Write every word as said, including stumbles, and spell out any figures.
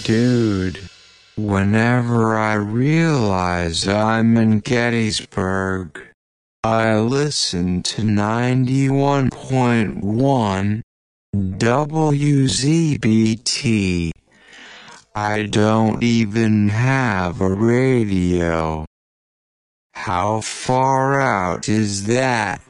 Dude, whenever I realize I'm in Gettysburg, I listen to ninety-one point one W Z B T. I don't even have a radio. How far out is that?